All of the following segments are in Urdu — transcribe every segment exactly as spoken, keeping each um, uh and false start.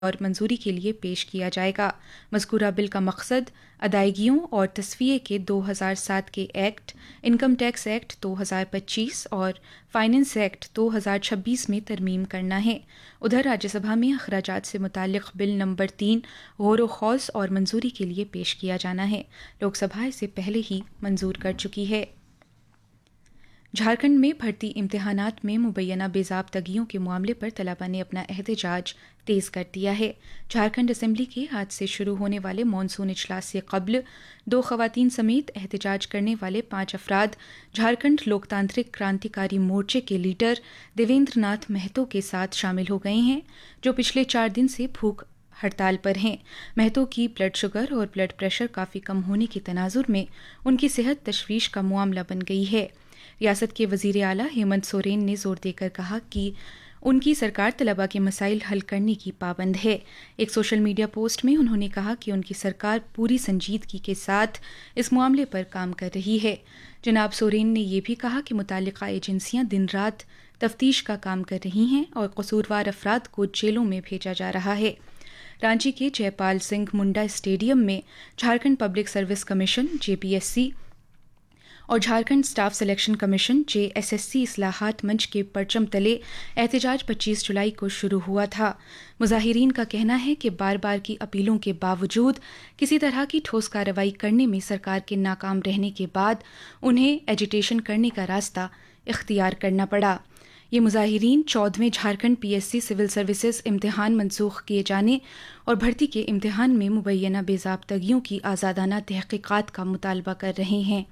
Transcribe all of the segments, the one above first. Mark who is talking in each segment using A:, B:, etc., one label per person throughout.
A: اور منظوری کے لیے پیش کیا جائے گا۔ مذکورہ بل کا مقصد ادائیگیوں اور تصفیے کے دو ہزار سات کے ایکٹ، انکم ٹیکس ایکٹ دو ہزار پچیس اور فائنانس ایکٹ دو ہزار چھبیس میں ترمیم کرنا ہے۔ ادھر راجیہ سبھا میں اخراجات سے متعلق بل نمبر تین غور و خوض اور منظوری کے لیے پیش کیا جانا ہے۔ لوک سبھا اسے پہلے ہی منظور کر چکی ہے۔ جھارکھنڈ میں بھرتی امتحانات میں مبینہ بے ضابطگیوں کے معاملے پر طلباء نے اپنا احتجاج تیز کر دیا ہے۔ جھارکھنڈ اسمبلی کے آج سے شروع ہونے والے مانسون اجلاس سے قبل دو خواتین سمیت احتجاج کرنے والے پانچ افراد جھارکھنڈ لوکتانترک کرانتیکاری مورچے کے لیڈر دیویندر ناتھ مہتو کے ساتھ شامل ہو گئے ہیں، جو پچھلے چار دن سے بھوک ہڑتال پر ہیں۔ مہتو کی بلڈ شوگر اور بلڈ پریشر کافی کم ہونے کے تناظر میں ان کی صحت تشویش کا معاملہ بن گئی ہے۔ ریاست کے وزیر اعلیٰ ہیمنت سورین نے زور دے کر کہا کہ ان کی سرکار طلباء کے مسائل حل کرنے کی پابند ہے۔ ایک سوشل میڈیا پوسٹ میں انہوں نے کہا کہ ان کی سرکار پوری سنجیدگی کے ساتھ اس معاملے پر کام کر رہی ہے۔ جناب سورین نے یہ بھی کہا کہ متعلقہ ایجنسیاں دن رات تفتیش کا کام کر رہی ہیں اور قصوروار افراد کو جیلوں میں بھیجا جا رہا ہے۔ رانچی کے جے پال سنگھ منڈا اسٹیڈیم میں جھارکھنڈ پبلک سروس کمیشن جے پی ایس سی اور Jharkhand staff selection commission J S S C اصلاحات منچ کے پرچم تلے احتجاج پچیس جولائی کو شروع ہوا تھا۔ مظاہرین کا کہنا ہے کہ بار بار کی اپیلوں کے باوجود کسی طرح کی ٹھوس کارروائی کرنے میں سرکار کے ناکام رہنے کے بعد انہیں ایجیٹیشن کرنے کا راستہ اختیار کرنا پڑا۔ یہ مظاہرین چودھویں Jharkhand P S C civil services امتحان منسوخ کیے جانے اور بھرتی کے امتحان میں مبینہ بے ضابطگیوں کی آزادانہ تحقیقات کا مطالبہ کر رہے ہیں۔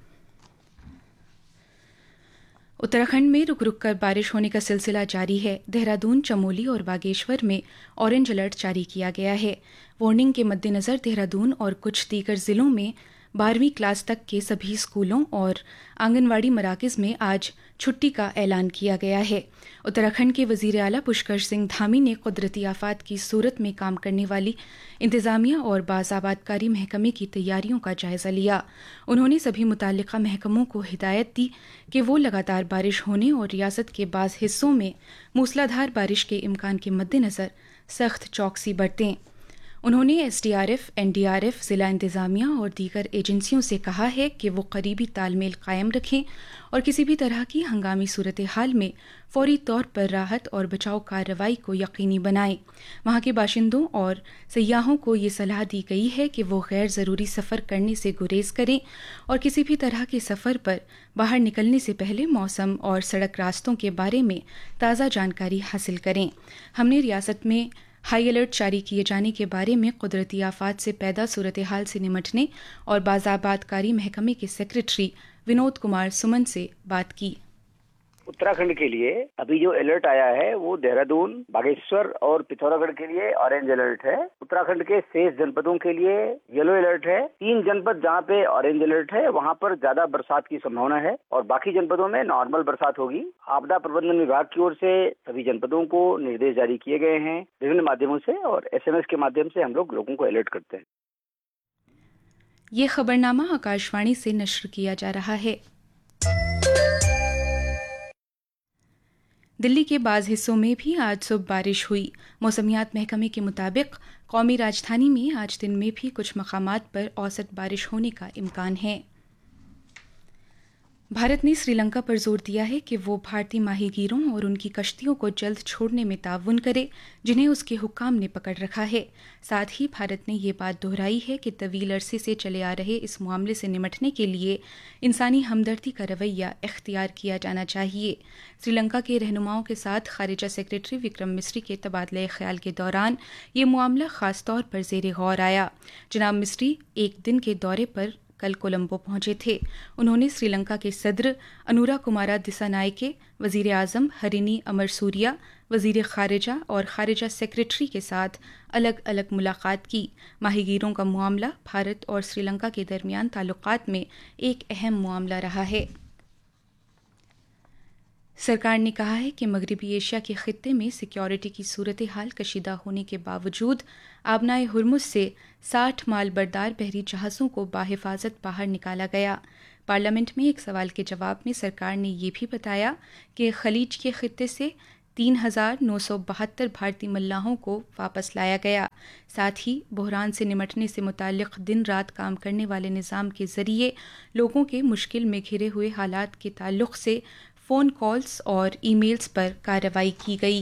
A: اتراکھنڈ میں رک رک کر بارش ہونے کا سلسلہ جاری ہے۔ دہرادون، چمولی اور باگیشور میں اورنج الرٹ جاری کیا گیا ہے۔ وارننگ کے مد نظر دہرادون اور کچھ دیگر ضلعوں میں بارہویں کلاس تک کے سبھی اسکولوں اور آنگن واڑی مراکز میں آج چھٹی کا اعلان کیا گیا ہے۔ اتراکھنڈ کے وزیر اعلیٰ پشکر سنگھ دھامی نے قدرتی آفات کی صورت میں کام کرنے والی انتظامیہ اور باز آبادکاری محکمے کی تیاریوں کا جائزہ لیا۔ انہوں نے سبھی متعلقہ محکموں کو ہدایت دی کہ وہ لگاتار بارش ہونے اور ریاست کے بعض حصوں میں موسلادھار بارش کے امکان کے مد نظر سخت چوکسی برتیں۔ انہوں نے S D R F, N D R F, ضلع انتظامیہ اور دیگر ایجنسیوں سے کہا ہے کہ وہ قریبی تال میل قائم رکھیں اور کسی بھی طرح کی ہنگامی صورتحال میں فوری طور پر راحت اور بچاؤ کارروائی کو یقینی بنائیں۔ وہاں کے باشندوں اور سیاحوں کو یہ صلاح دی گئی ہے کہ وہ غیر ضروری سفر کرنے سے گریز کریں اور کسی بھی طرح کے سفر پر باہر نکلنے سے پہلے موسم اور سڑک راستوں کے بارے میں تازہ جانکاری حاصل کریں۔ ہم نے ریاست میں ہائی الرٹ جاری کیے جانے کے بارے میں قدرتی آفات سے پیدا صورتحال سے نمٹنے اور باز آبادکاری محکمے کے سیکریٹری ونود کمار سمن سے بات کی۔
B: اتراکھنڈ کے لیے ابھی جو الرٹ آیا ہے وہ دہرادون، باگیشور اور پتھورا گڑھ کے لیے اورنج الرٹ ہے۔ اتراکھنڈ کے شیش جنپدوں کے لیے یلو الرٹ ہے۔ تین جنپد جہاں پہ اورنج الرٹ ہے وہاں پر زیادہ برسات کی سمبھاونا ہے اور باقی جنپدوں میں نارمل برسات ہوگی۔ آپدا پربندھن وبھاگ کی اور سے سبھی جنپدوں کو نردیش جاری کیے گئے ہیں وبھن مادھیموں سے، اور ایس ایم ایس کے مادھیم سے ہم لوگ لوگوں کو الرٹ کرتے ہیں۔
A: یہ خبرنامہ آکاشوانی سے نشر کیا جا رہا ہے۔ دلی کے بعض حصوں میں بھی آج صبح بارش ہوئی۔ موسمیات محکمے کے مطابق قومی راجدھانی میں آج دن میں بھی کچھ مقامات پر اوسط بارش ہونے کا امکان ہے۔ بھارت نے سری لنکا پر زور دیا ہے کہ وہ بھارتی ماہی گیروں اور ان کی کشتیوں کو جلد چھوڑنے میں تعاون کرے جنہیں اس کے حکام نے پکڑ رکھا ہے۔ ساتھ ہی بھارت نے یہ بات دہرائی ہے کہ طویل عرصے سے چلے آ رہے اس معاملے سے نمٹنے کے لیے انسانی ہمدردی کا رویہ اختیار کیا جانا چاہیے۔ سری لنکا کے رہنماؤں کے ساتھ خارجہ سیکریٹری وکرم مسری کے تبادلہ خیال کے دوران یہ معاملہ خاص طور پر زیر غور آیا۔ جناب مسری ایک دن کے دورے پر کل کولمبو پہنچے تھے۔ انہوں نے سری لنکا کے صدر انورا کمارا دسا نائکے، وزیر اعظم ہرینی امر سوریا، وزیر خارجہ اور خارجہ سیکریٹری کے ساتھ الگ الگ ملاقات کی۔ ماہی گیروں کا معاملہ بھارت اور سری لنکا کے درمیان تعلقات میں ایک اہم معاملہ رہا ہے۔ سرکار نے کہا ہے کہ مغربی ایشیا کے خطے میں سیکیورٹی کی صورتحال کشیدہ ہونے کے باوجود آبنائے ہرمز سے ساٹھ مال بردار بحری جہازوں کو بحفاظت باہر نکالا گیا۔ پارلیمنٹ میں ایک سوال کے جواب میں سرکار نے یہ بھی بتایا کہ خلیج کے خطے سے تین ہزار نو سو بہتر بھارتی ملاحوں کو واپس لایا گیا. ساتھ ہی بحران سے نمٹنے سے متعلق دن رات کام کرنے والے نظام کے ذریعے لوگوں کے مشکل میں گھرے ہوئے حالات کے تعلق سے فون کالز اور ای میلز پر کارروائی کی گئی.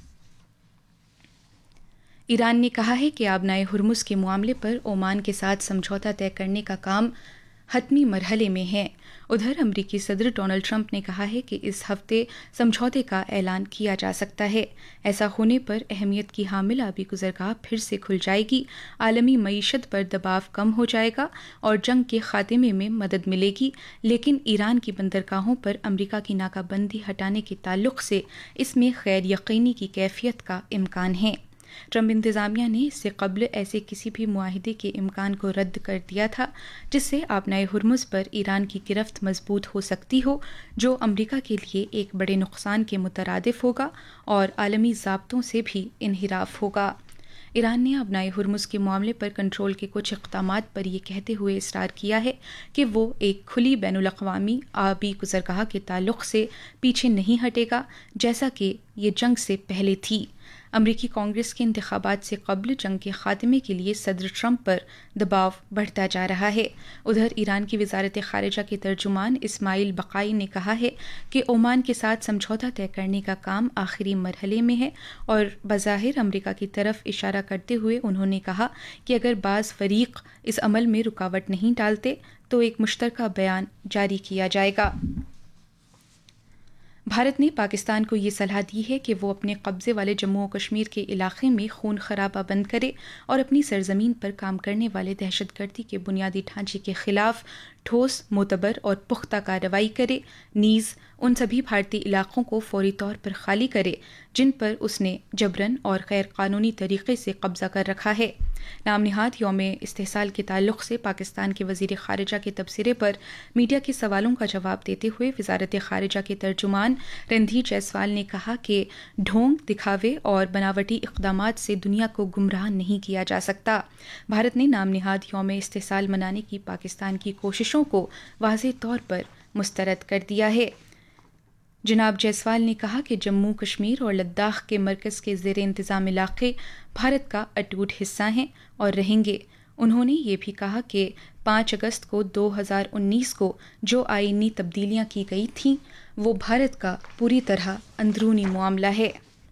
A: ایران نے کہا ہے کہ آبنائے ہرمز کے معاملے پر عمان کے ساتھ سمجھوتہ طے کرنے کا کام حتمی مرحلے میں ہے. ادھر امریکی صدر ڈونلڈ ٹرمپ نے کہا ہے کہ اس ہفتے سمجھوتے کا اعلان کیا جا سکتا ہے. ایسا ہونے پر اہمیت کی حامل آبی گزرگاہ پھر سے کھل جائے گی، عالمی معیشت پر دباؤ کم ہو جائے گا اور جنگ کے خاتمے میں مدد ملے گی. لیکن ایران کی بندرگاہوں پر امریکہ کی ناکہ بندی ہٹانے کے تعلق سے اس میں غیر یقینی کی کیفیت کا امکان ہے. ٹرمپ انتظامیہ نے اس سے قبل ایسے کسی بھی معاہدے کے امکان کو رد کر دیا تھا جس سے آبنائے ہرمز پر ایران کی گرفت مضبوط ہو سکتی ہو، جو امریکہ کے لیے ایک بڑے نقصان کے مترادف ہوگا اور عالمی ضابطوں سے بھی انحراف ہوگا. ایران نے آبنائے ہرمز کے معاملے پر کنٹرول کے کچھ اقدامات پر یہ کہتے ہوئے اصرار کیا ہے کہ وہ ایک کھلی بین الاقوامی آبی گزرگاہ کے تعلق سے پیچھے نہیں ہٹے گا جیسا کہ یہ جنگ سے پہلے تھی. امریکی کانگریس کے انتخابات سے قبل جنگ کے خاتمے کے لیے صدر ٹرمپ پر دباؤ بڑھتا جا رہا ہے. ادھر ایران کی وزارت خارجہ کے ترجمان اسماعیل بقائی نے کہا ہے کہ عمان کے ساتھ سمجھوتہ طے کرنے کا کام آخری مرحلے میں ہے اور بظاہر امریکہ کی طرف اشارہ کرتے ہوئے انہوں نے کہا کہ اگر بعض فریق اس عمل میں رکاوٹ نہیں ڈالتے تو ایک مشترکہ بیان جاری کیا جائے گا. بھارت نے پاکستان کو یہ صلاح دی ہے کہ وہ اپنے قبضے والے جموں و کشمیر کے علاقے میں خون خرابہ بند کرے اور اپنی سرزمین پر کام کرنے والے دہشت گردی کے بنیادی ڈھانچے کے خلاف ٹھوس، معتبر اور پختہ کارروائی کرے، نیز ان سبھی بھارتی علاقوں کو فوری طور پر خالی کرے جن پر اس نے جبراً اور غیر قانونی طریقے سے قبضہ کر رکھا ہے. نام نہاد یوم استحصال کے تعلق سے پاکستان کے وزیر خارجہ کے تبصرے پر میڈیا کے سوالوں کا جواب دیتے ہوئے وزارت خارجہ کے ترجمان رندھیر جیسوال نے کہا کہ ڈھونگ، دکھاوے اور بناوٹی اقدامات سے دنیا کو گمراہ نہیں کیا جا سکتا. بھارت نے نام نہاد یوم استحصال منانے کی پاکستان کی کوششوں کو واضح طور پر مسترد کر دیا ہے. جناب جیسوال نے کہا کہ جموں کشمیر اور لداخ کے مرکز کے زیر انتظام علاقے بھارت کا اٹوٹ حصہ ہیں اور رہیں گے. انہوں نے یہ بھی کہا کہ پانچ اگست کو دو ہزار انیس کو جو آئینی تبدیلیاں کی گئی تھیں وہ بھارت کا پوری طرح اندرونی معاملہ ہے.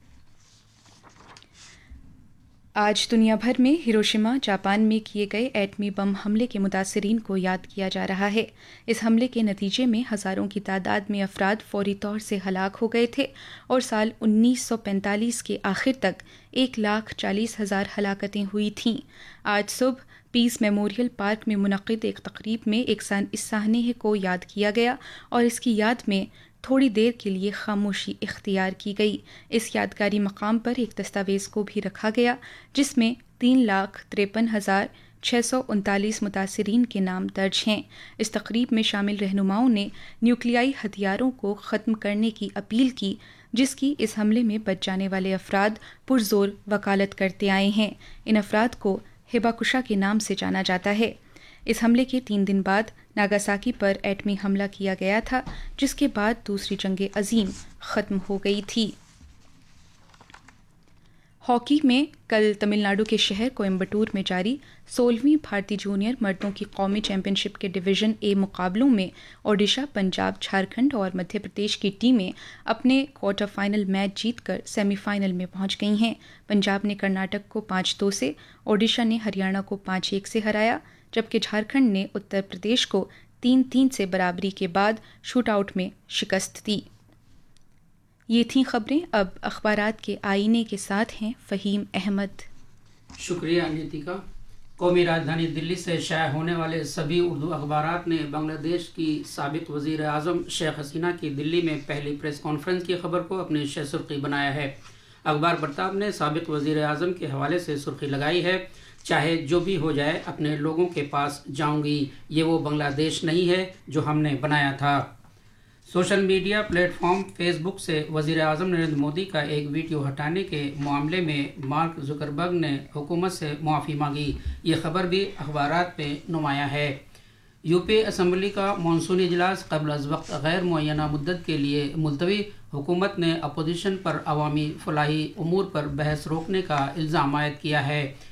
A: آج دنیا بھر میں ہیروشیما، جاپان میں کیے گئے ایٹمی بم حملے کے متاثرین کو یاد کیا جا رہا ہے. اس حملے کے نتیجے میں ہزاروں کی تعداد میں افراد فوری طور سے ہلاک ہو گئے تھے اور سال انیس سو پینتالیس کے آخر تک ایک لاکھ چالیس ہزار ہلاکتیں ہوئی تھیں. آج صبح پیس میموریل پارک میں منعقد ایک تقریب میں ایک اس سانحے کو یاد کیا گیا اور اس کی یاد میں تھوڑی دیر کے لیے خاموشی اختیار کی گئی. اس یادگاری مقام پر ایک دستاویز کو بھی رکھا گیا جس میں تین لاکھ تریپن ہزار چھ سو انتالیس متاثرین کے نام درج ہیں. اس تقریب میں شامل رہنماؤں نے نیوکلیائی ہتھیاروں کو ختم کرنے کی اپیل کی جس کی اس حملے میں بچ جانے والے افراد پرزور وکالت کرتے آئے ہیں. ان افراد کو ہباکشا کے نام سے جانا جاتا ہے. اس حملے کے تین دن بعد ناگاساکی پر ایٹمی حملہ کیا گیا تھا جس کے بعد دوسری جنگ عظیم ختم ہو گئی تھی. ہاکی میں کل تمل ناڈو کے شہر کوئمبٹور میں جاری سولہویں بھارتی جونیئر مردوں کی قومی چیمپئن شپ کے ڈویژن اے مقابلوں میں اوڈیشہ، پنجاب، جھارکھنڈ اور مدھیہ پردیش کی ٹیمیں اپنے کوارٹر فائنل میچ جیت کر سیمی فائنل میں پہنچ گئی ہیں. پنجاب نے کرناٹک کو پانچ دو سے، اوڈیشہ نے ہریانہ کو پانچ ایک سے ہرایا، جبکہ جھارکھنڈ نے اتر پردیش کو تین تین سے برابری کے بعد شوٹ آؤٹ میں شکست دی. یہ تھیں خبریں. اب اخبارات کے آئینے کے ساتھ ہیں فہیم احمد.
C: شکریہ نیتیکا. قومی راجدھانی دلی سے شائع ہونے والے سبھی اردو اخبارات نے بنگلہ دیش کی سابق وزیر اعظم شیخ حسینہ کی دلی میں پہلی پریس کانفرنس کی خبر کو اپنی شہ سرخی بنایا ہے. اخبار پرتاب نے سابق وزیر اعظم کے حوالے سے سرخی لگائی ہے، چاہے جو بھی ہو جائے اپنے لوگوں کے پاس جاؤں گی، یہ وہ بنگلہ دیش نہیں ہے جو ہم نے بنایا تھا. Social media plate form face بک سے وزیر اعظم نریندر مودی کا ایک ویڈیو ہٹانے کے معاملے میں مارک زکربرگ نے حکومت سے معافی مانگی. یہ خبر بھی اخبارات پہ نمایاں ہے. یو پی اسمبلی کا مانسونی اجلاس قبل از وقت غیر معینہ مدت کے لیے ملتوی حکومت نے اپوزیشن پر عوامی فلاحی امور پر بحث روکنے کا الزام عائد کیا ہے۔